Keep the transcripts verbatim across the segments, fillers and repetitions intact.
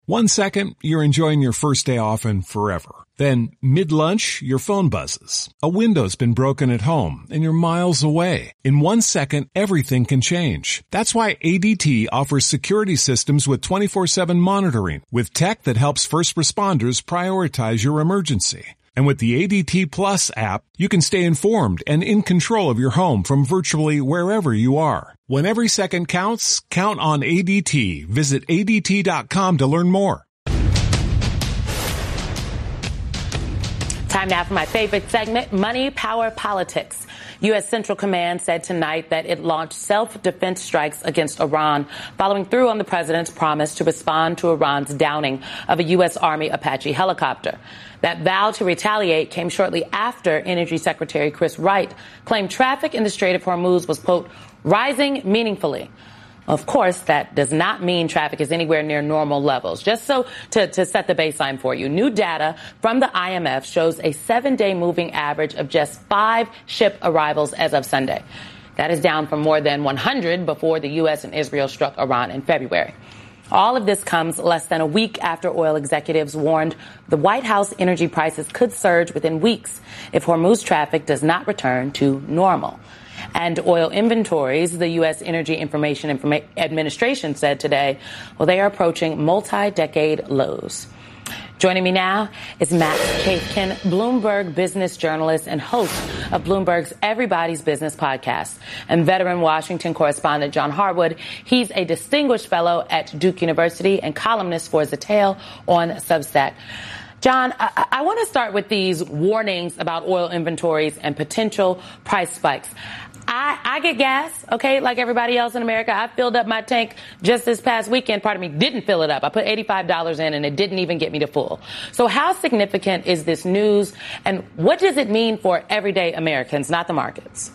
One second, you're enjoying your first day off and forever. Then, mid-lunch, your phone buzzes. A window's been broken at home, and you're miles away. In one second, everything can change. That's why A D T offers security systems with twenty-four seven monitoring, with tech that helps first responders prioritize your emergency. And with the A D T Plus app, you can stay informed and in control of your home from virtually wherever you are. When every second counts, count on A D T. Visit A D T dot com to learn more. Time now for my favorite segment, Money, Power, Politics. U S. Central Command said tonight that it launched self-defense strikes against Iran, following through on the president's promise to respond to Iran's downing of a U S. Army Apache helicopter. That vow to retaliate came shortly after Energy Secretary Chris Wright claimed traffic in the Strait of Hormuz was, quote, rising meaningfully. Of course, that does not mean traffic is anywhere near normal levels. Just so to, to set the baseline for you, new data from the I M F shows a seven-day moving average of just five ship arrivals as of Sunday. That is down from more than one hundred before the U S and Israel struck Iran in February. All of this comes less than a week after oil executives warned the White House energy prices could surge within weeks if Hormuz traffic does not return to normal. And oil inventories, the U S. Energy Information Informa- Administration said today, well, they are approaching multi-decade lows. Joining me now is Max Chafkin, Bloomberg business journalist and host of Bloomberg's Everybody's Business podcast, and veteran Washington correspondent John Harwood. He's a distinguished fellow at Duke University and columnist for Zatel on Substack. John, I, I want to start with these warnings about oil inventories and potential price spikes. I, I get gas, okay, like everybody else in America. I filled up my tank just this past weekend. Part of me didn't fill it up. I put eighty-five dollars in, and it didn't even get me to full. So how significant is this news, and what does it mean for everyday Americans, not the markets?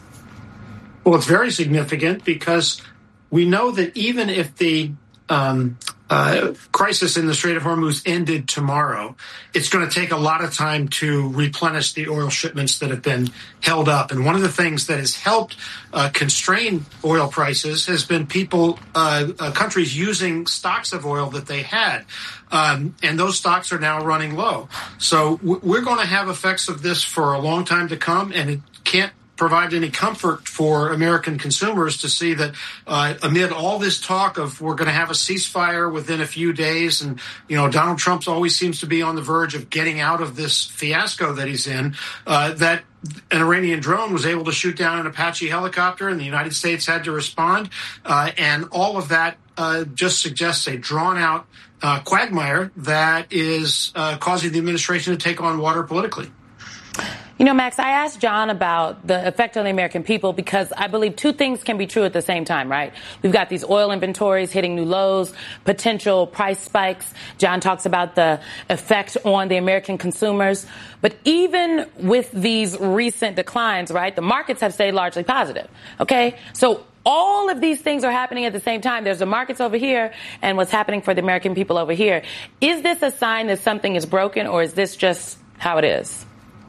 Well, it's very significant because we know that even if the um, uh, crisis in the Strait of Hormuz ended tomorrow, it's going to take a lot of time to replenish the oil shipments that have been held up. And one of the things that has helped uh, constrain oil prices has been people, uh, uh, countries using stocks of oil that they had. Um, and those stocks are now running low. So w- we're going to have effects of this for a long time to come, and it can't provide any comfort for American consumers to see that uh, amid all this talk of we're going to have a ceasefire within a few days, and you know Donald Trump always seems to be on the verge of getting out of this fiasco that he's in, uh, that an Iranian drone was able to shoot down an Apache helicopter, and the United States had to respond, uh, and all of that uh, just suggests a drawn-out uh, quagmire that is uh, causing the administration to take on water politically. You know, Max, I asked John about the effect on the American people because I believe two things can be true at the same time, right? We've got these oil inventories hitting new lows, potential price spikes. John talks about the effect on the American consumers. But even with these recent declines, right, the markets have stayed largely positive, okay? So all of these things are happening at the same time. There's the markets over here and what's happening for the American people over here. Is this a sign that something is broken, or is this just how it is?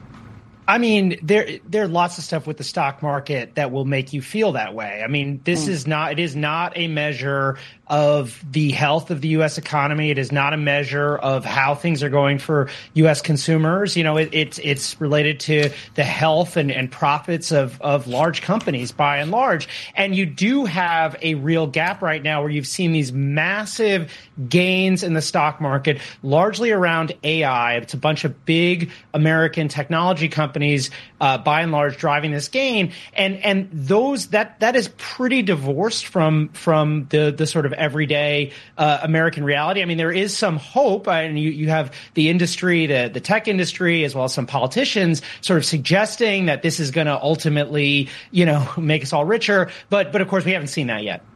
I mean, there there are lots of stuff with the stock market that will make you feel that way. I mean, this mm. is not it is not a measure of the health of the U S economy. It is not a measure of how things are going for U S consumers. You know, it, it's it's related to the health and, and profits of, of large companies by and large. And you do have a real gap right now where you've seen these massive gains in the stock market, largely around A I. It's a bunch of big American technology companies, uh, by and large, driving this gain. And and those that that is pretty divorced from from the the sort of everyday uh, American reality. I mean, there is some hope, uh, and you, you have the industry, the, the tech industry, as well as some politicians sort of suggesting that this is going to ultimately, you know, make us all richer. But, but of course, we haven't seen that yet.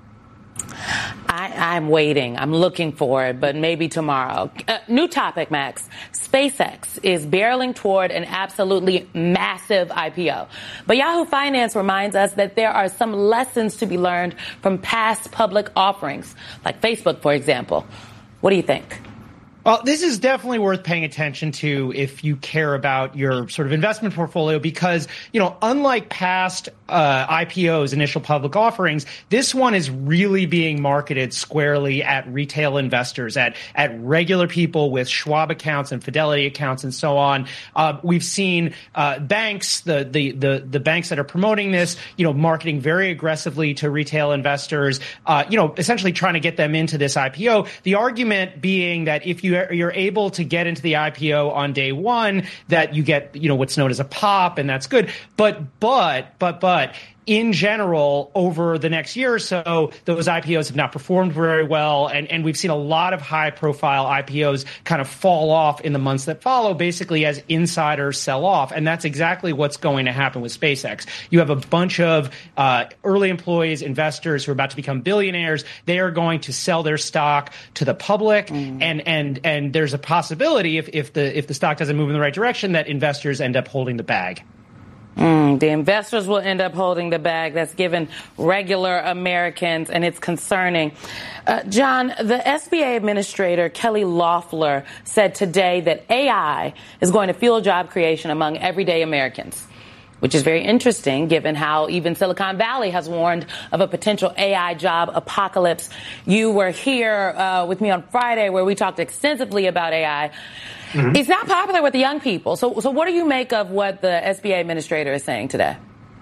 I, I'm waiting. I'm looking for it, but maybe tomorrow. Uh, new topic, Max. SpaceX is barreling toward an absolutely massive I P O. But Yahoo Finance reminds us that there are some lessons to be learned from past public offerings, like Facebook, for example. What do you think? Well, this is definitely worth paying attention to if you care about your sort of investment portfolio, because, you know, unlike past uh, I P Os, initial public offerings, this one is really being marketed squarely at retail investors, at at regular people with Schwab accounts and Fidelity accounts and so on. Uh, we've seen uh, banks, the, the the the banks that are promoting this, you know, marketing very aggressively to retail investors, uh, you know, essentially trying to get them into this I P O. The argument being that if you you're able to get into the I P O on day one, that you get, you know, what's known as a pop, and that's good. But, but, but, but, in general, over the next year or so, those I P Os have not performed very well, and, and we've seen a lot of high-profile I P Os kind of fall off in the months that follow, basically as insiders sell off, and that's exactly what's going to happen with SpaceX. You have a bunch of uh, early employees, investors who are about to become billionaires. They are going to sell their stock to the public, mm. and and and there's a possibility, if if the if the stock doesn't move in the right direction, that investors end up holding the bag. Mm, the investors will end up holding the bag that's given regular Americans, and it's concerning. Uh, John, the S B A administrator, Kelly Loeffler, said today that A I is going to fuel job creation among everyday Americans, which is very interesting given how even Silicon Valley has warned of a potential A I job apocalypse. You were here uh, with me on Friday where we talked extensively about A I. Mm-hmm. It's not popular with the young people. So, so what do you make of what the S B A administrator is saying today?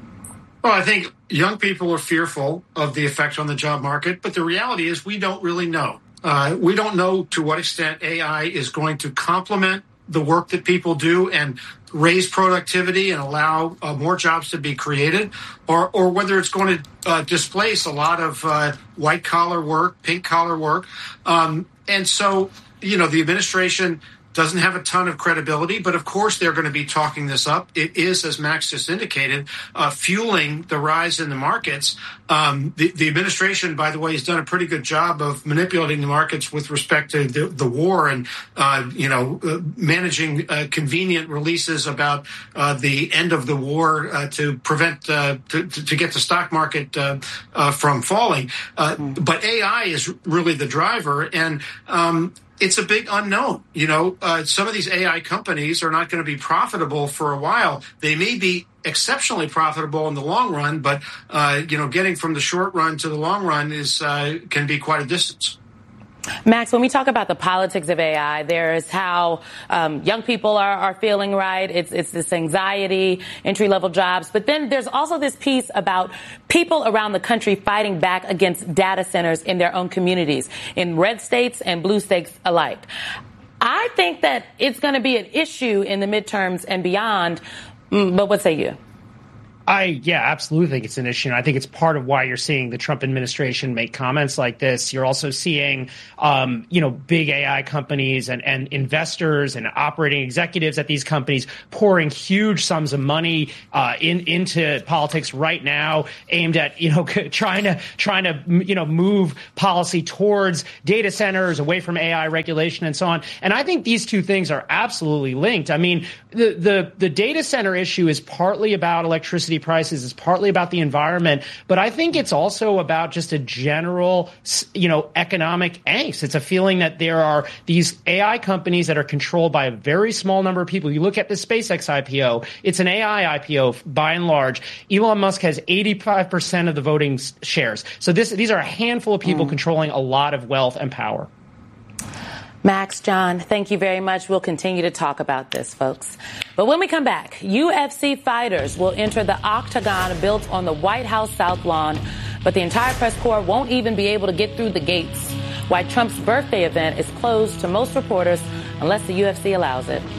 Well, I think young people are fearful of the effect on the job market, but the reality is we don't really know. Uh, we don't know to what extent A I is going to complement the work that people do and raise productivity and allow uh, more jobs to be created, or, or whether it's going to uh, displace a lot of uh, white-collar work, pink-collar work. Um, and so, you know, the administration doesn't have a ton of credibility, but of course they're going to be talking this up. It is, as Max just indicated, uh, fueling the rise in the markets. Um, the, the administration, by the way, has done a pretty good job of manipulating the markets with respect to the, the war and, uh, you know, uh, managing uh, convenient releases about uh, the end of the war uh, to prevent, uh, to, to get the stock market uh, uh, from falling. Uh, mm. But A I is really the driver, and um, it's a big unknown. You know, uh, some of these A I companies are not going to be profitable for a while. They may be exceptionally profitable in the long run, but, uh, you know, getting from the short run to the long run is uh, can be quite a distance. Max, when we talk about the politics of A I, there's how um, young people are, are feeling, right? It's, it's this anxiety, entry-level jobs. But then there's also this piece about people around the country fighting back against data centers in their own communities, in red states and blue states alike. I think that it's going to be an issue in the midterms and beyond. But what say you? I, yeah, absolutely think it's an issue. And I think it's part of why you're seeing the Trump administration make comments like this. You're also seeing, um, you know, big A I companies and, and investors and operating executives at these companies pouring huge sums of money uh, in into politics right now, aimed at, you know, trying to trying to, you know, move policy towards data centers, away from A I regulation and so on. And I think these two things are absolutely linked. I mean, the the, the data center issue is partly about electricity prices, is partly about the environment, but I think it's also about just a general, you know, economic angst. It's a feeling that there are these A I companies that are controlled by a very small number of people. You look at the SpaceX I P O, it's an A I I P O by and large. Elon Musk has eighty-five percent of the voting shares. So this, these are a handful of people mm. controlling a lot of wealth and power. Max, John, thank you very much. We'll continue to talk about this, folks. But when we come back, U F C fighters will enter the octagon built on the White House South Lawn, but the entire press corps won't even be able to get through the gates. Why Trump's birthday event is closed to most reporters unless the U F C allows it.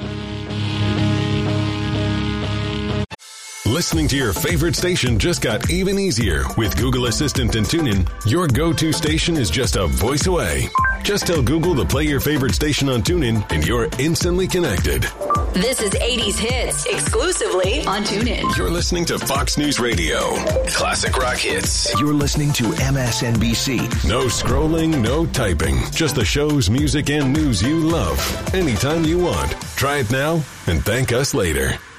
Listening to your favorite station just got even easier. With Google Assistant and TuneIn, your go-to station is just a voice away. Just tell Google to play your favorite station on TuneIn, and you're instantly connected. This is eighties Hits, exclusively on TuneIn. You're listening to Fox News Radio. Classic rock hits. You're listening to M S N B C. No scrolling, no typing. Just the shows, music, and news you love. Anytime you want. Try it now and thank us later.